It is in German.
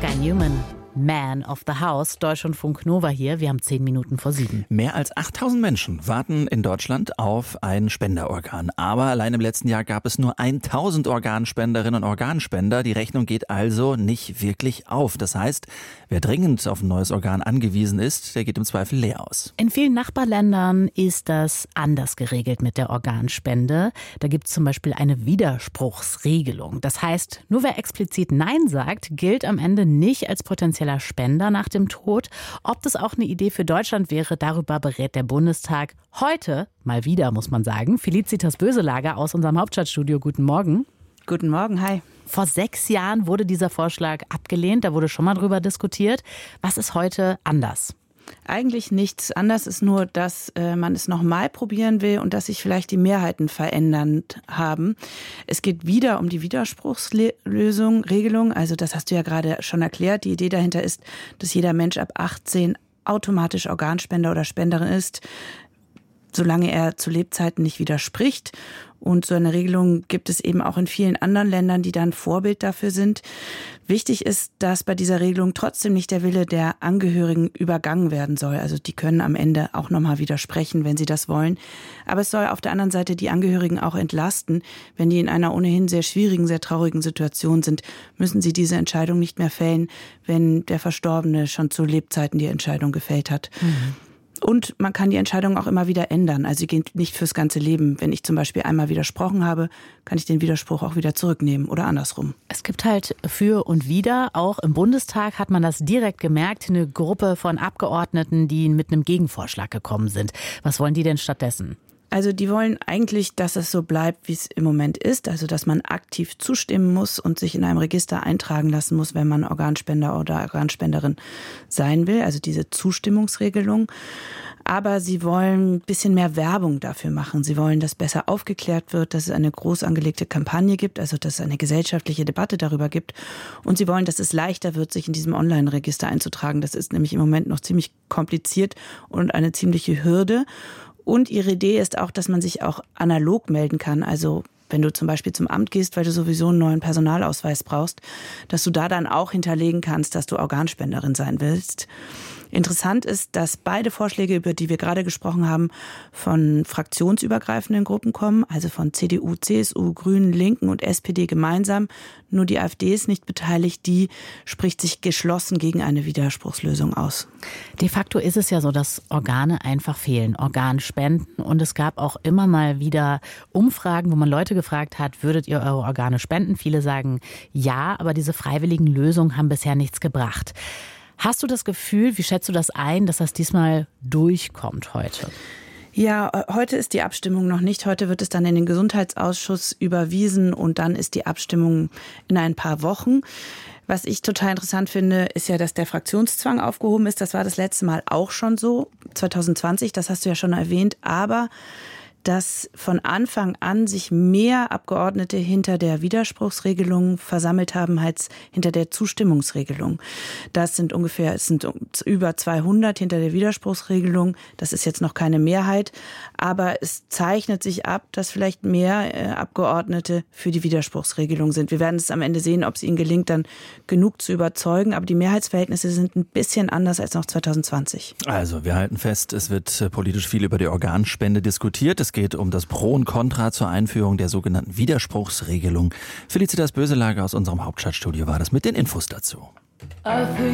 Guy Newman, Man of the House, Deutschlandfunk Nova hier. Wir haben 10 Minuten vor 7. Mehr als 8000 Menschen warten in Deutschland auf ein Spenderorgan. Aber allein im letzten Jahr gab es nur 1000 Organspenderinnen und Organspender. Die Rechnung geht also nicht wirklich auf. Das heißt, wer dringend auf ein neues Organ angewiesen ist, der geht im Zweifel leer aus. In vielen Nachbarländern ist das anders geregelt mit der Organspende. Da gibt es zum Beispiel eine Widerspruchsregelung. Das heißt, nur wer explizit Nein sagt, gilt am Ende nicht als potenzieller Spender nach dem Tod. Ob das auch eine Idee für Deutschland wäre, darüber berät der Bundestag heute, mal wieder muss man sagen. Felicitas Böselager aus unserem Hauptstadtstudio. Guten Morgen. Guten Morgen, hi. Vor 6 Jahren wurde dieser Vorschlag abgelehnt, da wurde schon mal drüber diskutiert. Was ist heute anders? Eigentlich nichts anders, ist nur, dass man es nochmal probieren will und dass sich vielleicht die Mehrheiten verändert haben. Es geht wieder um die Widerspruchsregelung. Also das hast du ja gerade schon erklärt. Die Idee dahinter ist, dass jeder Mensch ab 18 automatisch Organspender oder Spenderin ist, solange er zu Lebzeiten nicht widerspricht. Und so eine Regelung gibt es eben auch in vielen anderen Ländern, die dann Vorbild dafür sind. Wichtig ist, dass bei dieser Regelung trotzdem nicht der Wille der Angehörigen übergangen werden soll. Also die können am Ende auch nochmal widersprechen, wenn sie das wollen. Aber es soll auf der anderen Seite die Angehörigen auch entlasten. Wenn die in einer ohnehin sehr schwierigen, sehr traurigen Situation sind, müssen sie diese Entscheidung nicht mehr fällen, wenn der Verstorbene schon zu Lebzeiten die Entscheidung gefällt hat. Und man kann die Entscheidung auch immer wieder ändern. Also sie geht nicht fürs ganze Leben. Wenn ich zum Beispiel einmal widersprochen habe, kann ich den Widerspruch auch wieder zurücknehmen oder andersrum. Es gibt halt für und wider. Auch im Bundestag hat man das direkt gemerkt. Eine Gruppe von Abgeordneten, die mit einem Gegenvorschlag gekommen sind. Was wollen die denn stattdessen? Also die wollen eigentlich, dass es so bleibt, wie es im Moment ist. Also dass man aktiv zustimmen muss und sich in einem Register eintragen lassen muss, wenn man Organspender oder Organspenderin sein will. Also diese Zustimmungsregelung. Aber sie wollen ein bisschen mehr Werbung dafür machen. Sie wollen, dass besser aufgeklärt wird, dass es eine groß angelegte Kampagne gibt, also dass es eine gesellschaftliche Debatte darüber gibt. Und sie wollen, dass es leichter wird, sich in diesem Online-Register einzutragen. Das ist nämlich im Moment noch ziemlich kompliziert und eine ziemliche Hürde. Und ihre Idee ist auch, dass man sich auch analog melden kann. Also wenn du zum Beispiel zum Amt gehst, weil du sowieso einen neuen Personalausweis brauchst, dass du da dann auch hinterlegen kannst, dass du Organspenderin sein willst. Interessant ist, dass beide Vorschläge, über die wir gerade gesprochen haben, von fraktionsübergreifenden Gruppen kommen, also von CDU, CSU, Grünen, Linken und SPD gemeinsam. Nur die AfD ist nicht beteiligt, die spricht sich geschlossen gegen eine Widerspruchslösung aus. De facto ist es ja so, dass Organe einfach fehlen, Organspenden. Und es gab auch immer mal wieder Umfragen, wo man Leute gefragt hat, würdet ihr eure Organe spenden? Viele sagen ja, aber diese freiwilligen Lösungen haben bisher nichts gebracht. Hast du das Gefühl, wie schätzt du das ein, dass das diesmal durchkommt heute? Ja, heute ist die Abstimmung noch nicht. Heute wird es dann in den Gesundheitsausschuss überwiesen und dann ist die Abstimmung in ein paar Wochen. Was ich total interessant finde, ist ja, dass der Fraktionszwang aufgehoben ist. Das war das letzte Mal auch schon so, 2020, das hast du ja schon erwähnt. Aber dass von Anfang an sich mehr Abgeordnete hinter der Widerspruchsregelung versammelt haben als hinter der Zustimmungsregelung. Es sind über 200 hinter der Widerspruchsregelung. Das ist jetzt noch keine Mehrheit, aber es zeichnet sich ab, dass vielleicht mehr Abgeordnete für die Widerspruchsregelung sind. Wir werden es am Ende sehen, ob es ihnen gelingt, dann genug zu überzeugen. Aber die Mehrheitsverhältnisse sind ein bisschen anders als noch 2020. Also wir halten fest, es wird politisch viel über die Organspende diskutiert. Es geht um das Pro und Contra zur Einführung der sogenannten Widerspruchsregelung. Felicitas Böselager aus unserem Hauptstadtstudio war das mit den Infos dazu.